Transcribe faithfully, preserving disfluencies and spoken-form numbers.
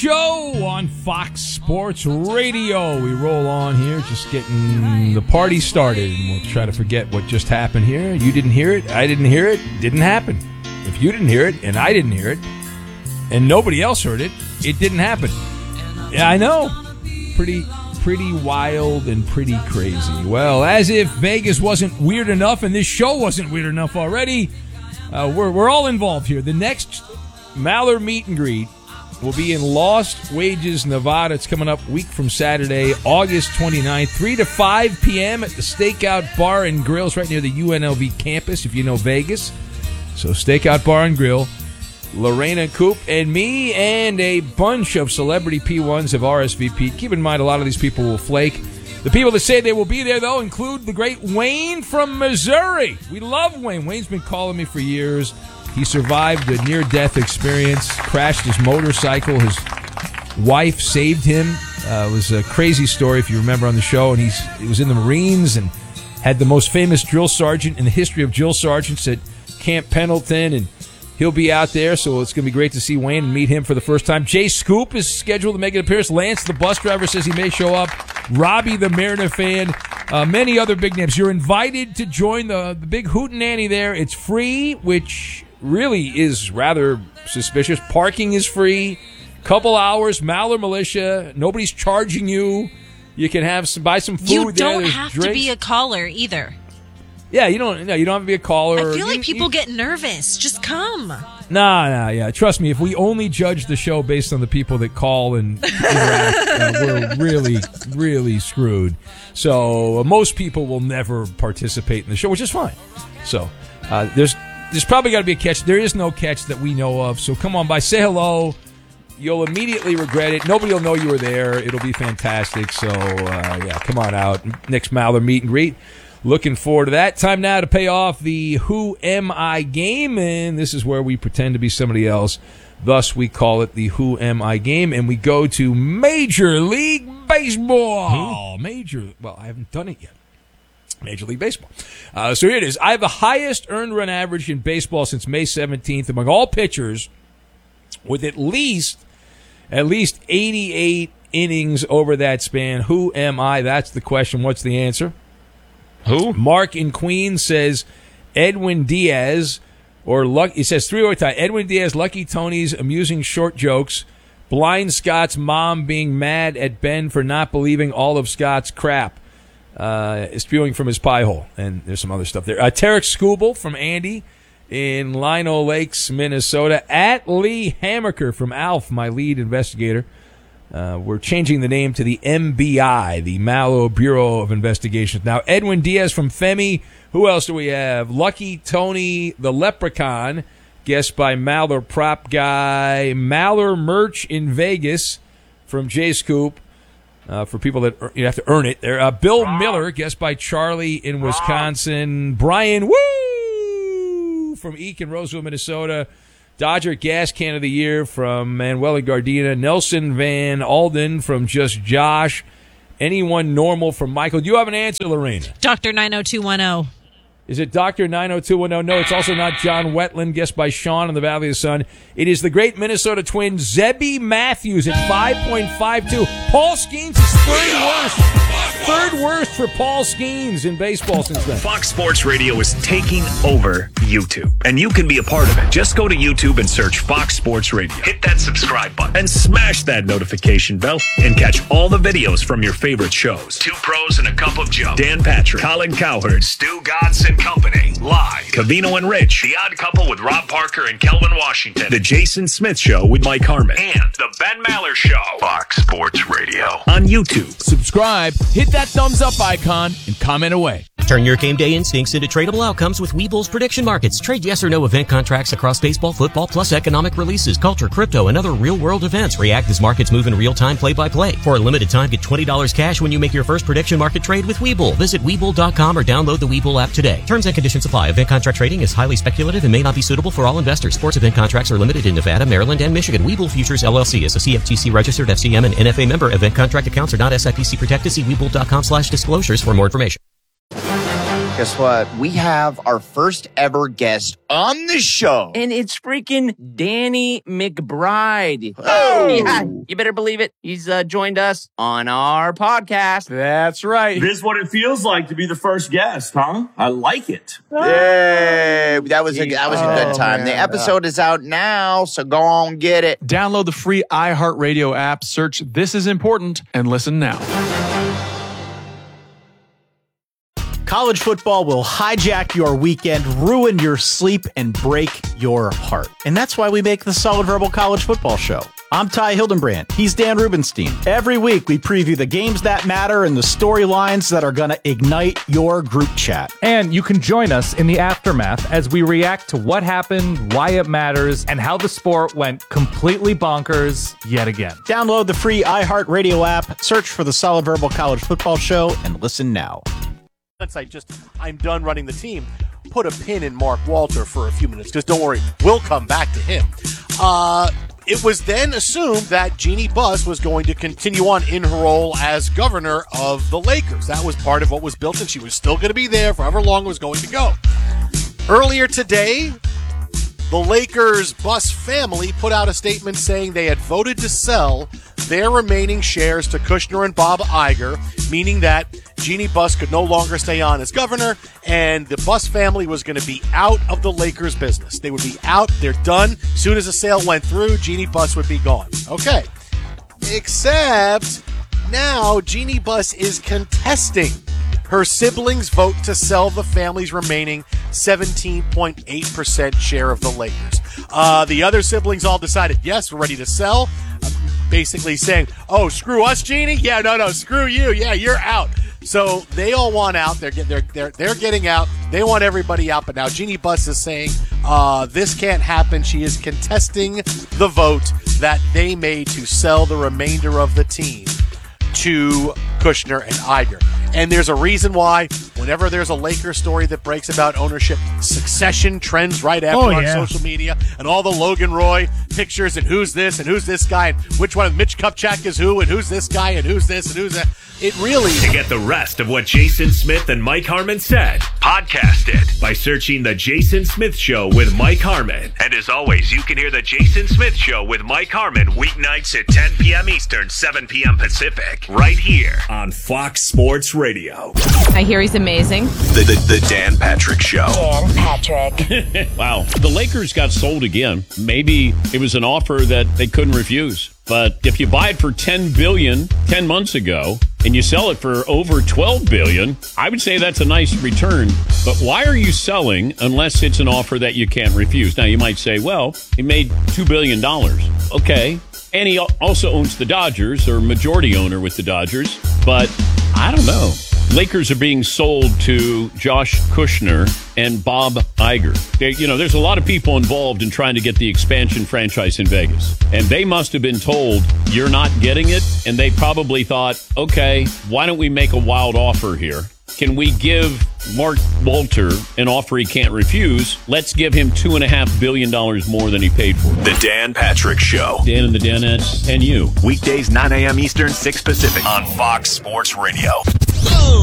Show on Fox Sports Radio. We roll on here, just getting the party started, and we'll try to forget what just happened here. You didn't hear it, I didn't hear it, didn't happen. If you didn't hear it, and I didn't hear it, and nobody else heard it, it didn't happen. Yeah, I know. Pretty, pretty wild and pretty crazy. Well, as if Vegas wasn't weird enough, and this show wasn't weird enough already, uh, we're we're all involved here. The next Maller meet and greet will be in Lost Wages, Nevada. It's coming up a week from Saturday, August twenty-ninth, three to five p.m. at the Stakeout Bar and Grills right near the U N L V campus, if you know Vegas. So Stakeout Bar and Grill, Lorena Coop, and me, and a bunch of celebrity P ones have R S V P'd. Keep in mind, a lot of these people will flake. The people that say they will be there, though, include the great Wayne from Missouri. We love Wayne. Wayne's been calling me for years. He survived a near-death experience, crashed his motorcycle. His wife saved him. Uh, it was a crazy story, if you remember, on the show. And he's he was in the Marines and had the most famous drill sergeant in the history of drill sergeants at Camp Pendleton. And he'll be out there, so it's going to be great to see Wayne and meet him for the first time. Jay Scoop is scheduled to make an appearance. Lance, the bus driver, says he may show up. Robbie, the Mariner fan. Uh, many other big names. You're invited to join the, the big hootenanny there. It's free, which really is rather suspicious. Parking is free. Couple hours. Maller Militia. Nobody's charging you. You can have some, buy some food there. You don't There's have drinks. to be a caller either. Yeah, you don't. No, you don't have to be a caller. I feel like you, people you, get nervous. Just come. Nah, nah, yeah. Trust me, if we only judge the show based on the people that call and interact, uh, we're really, really screwed. So uh, most people will never participate in the show, which is fine. So uh, there's there's probably got to be a catch. There is no catch that we know of. So come on by, say hello. You'll immediately regret it. Nobody will know you were there. It'll be fantastic. So uh, yeah, come on out. Next Maller meet and greet. Looking forward to that. Time now to pay off the Who Am I game, and this is where we pretend to be somebody else. Thus, we call it the Who Am I game, and we go to Major League Baseball. Hmm? Major, well, I haven't done it yet. Major League Baseball. Uh, so here it is. I have the highest earned run average in baseball since May seventeenth among all pitchers, with at least at least eighty-eight innings over that span. Who am I? That's the question. What's the answer? Who? Mark in Queens says Edwin Diaz, or Luck. He says three-way tie. Edwin Diaz, Lucky Tony's amusing short jokes, Blind Scott's mom being mad at Ben for not believing all of Scott's crap, uh, spewing from his pie hole, and there's some other stuff there. Uh, Tarek Scooble from Andy in Lino Lakes, Minnesota. At Lee Hammaker from Alf, my lead investigator. Uh, we're changing the name to the M B I, the Mallow Bureau of Investigations. Now, Edwin Diaz from Femi. Who else do we have? Lucky Tony, the Leprechaun, guessed by Maller Prop Guy. Maller Merch in Vegas from J Scoop. Uh, for people that you have to earn it. There, uh, Bill Miller, guessed by Charlie in Wisconsin. Brian Woo from Eek in Roseville, Minnesota. Dodger Gas Can of the Year from Manuel Gardena. Nelson Van Alden from Just Josh. Anyone normal from Michael. Do you have an answer, Lorena? Doctor nine oh two one oh. Is it Doctor nine oh two one oh? No, it's also not John Wetland, guessed by Sean in the Valley of the Sun. It is the great Minnesota twin, Zebby Matthews at five point five two. Paul Skeens is third worst. Third worst for Paul Skeens in baseball since then. Fox Sports Radio is taking over YouTube, and you can be a part of it. Just go to YouTube and search Fox Sports Radio. Hit that subscribe button and smash that notification bell and catch all the videos from your favorite shows. Two Pros and a Cup of Joe. Dan Patrick, Colin Cowherd, Stu Godson Company, live. Cavino and Rich, The Odd Couple with Rob Parker and Kelvin Washington. The Jason Smith Show with Mike Harmon. And The Ben Maller Show. Fox Sports Radio. On YouTube. Subscribe, hit that thumbs up icon, and comment away. Turn your game day instincts into tradable outcomes with Webull's prediction markets. Trade yes or no event contracts across baseball, football, plus economic releases, culture, crypto, and other real-world events. React as markets move in real time, play-by-play. For a limited time, get twenty dollars cash when you make your first prediction market trade with Webull. Visit Webull dot com or download the Webull app today. Terms and conditions apply. Event contract trading is highly speculative and may not be suitable for all investors. Sports event contracts are limited in Nevada, Maryland, and Michigan. Webull Futures, L L C is a C F T C-registered F C M and N F A member. Event contract accounts are not S I P C protected. See Webull dot com slash disclosures for more information. Guess what? We have our first ever guest on the show. And it's freaking Danny McBride. Oh. Yeah, you better believe it. He's uh, joined us on our podcast. That's right. This is what it feels like to be the first guest, huh? I like it. Yay. That was a, that was a good Oh, time. man. The episode is out now, so go on get it. Download the free iHeartRadio app, search This Is Important, and listen now. College football will hijack your weekend, ruin your sleep, and break your heart. And that's why we make the Solid Verbal College Football Show. I'm Ty Hildenbrand. He's Dan Rubenstein. Every week, we preview the games that matter and the storylines that are going to ignite your group chat. And you can join us in the aftermath as we react to what happened, why it matters, and how the sport went completely bonkers yet again. Download the free iHeartRadio app, search for the Solid Verbal College Football Show, and listen now. Once I just, I'm done running the team, put a pin in Mark Walter for a few minutes, because don't worry, we'll come back to him. Uh, it was then assumed that Jeannie Buss was going to continue on in her role as governor of the Lakers. That was part of what was built, and she was still going to be there for however long it was going to go. Earlier today, the Lakers Buss family put out a statement saying they had voted to sell their remaining shares to Kushner and Bob Iger, meaning that Jeannie Buss could no longer stay on as governor, and the Buss family was going to be out of the Lakers business. They would be out. They're done. As soon as the sale went through, Jeannie Buss would be gone. Okay. Except now Jeannie Buss is contesting her siblings' vote to sell the family's remaining seventeen point eight percent share of the Lakers. Uh, the other siblings all decided, yes, we're ready to sell. Uh, basically saying, oh, screw us, Jeannie? Yeah, no, no, screw you. Yeah, you're out. So they all want out. They're get, they're they're they're getting out. They want everybody out. But now Jeannie Buss is saying uh, this can't happen. She is contesting the vote that they made to sell the remainder of the team to Kushner and Iger. And there's a reason why whenever there's a Lakers story that breaks about ownership, succession trends right after oh, on yeah. social media, and all the Logan Roy pictures and who's this and who's this guy and which one of Mitch Kupchak is who and who's this guy and who's this and who's that. It really... To get the rest of what Jason Smith and Mike Harmon said, podcast it by searching The Jason Smith Show with Mike Harmon. And as always, you can hear The Jason Smith Show with Mike Harmon weeknights at ten p.m. Eastern, seven p.m. Pacific, right here on Fox Sports Radio. I hear he's amazing. The, the, the Dan Patrick Show. Dan Patrick. Wow. The Lakers got sold again. Maybe it was an offer that they couldn't refuse. But if you buy it for ten billion dollars ten months ago and you sell it for over twelve billion dollars, I would say that's a nice return. But why are you selling unless it's an offer that you can't refuse? Now, you might say, well, he made two billion dollars. Okay. And he also owns the Dodgers, or majority owner with the Dodgers. But I don't know. Lakers are being sold to Josh Kushner and Bob Iger. They, you know, there's a lot of people involved in trying to get the expansion franchise in Vegas. And they must have been told, you're not getting it. And they probably thought, okay, why don't we make a wild offer here? Can we give Mark Walter an offer he can't refuse? Let's give him two and a half billion dollars more than he paid for. The Dan Patrick Show. Dan and the Danettes and you. Weekdays, nine a.m. Eastern, six Pacific on Fox Sports Radio.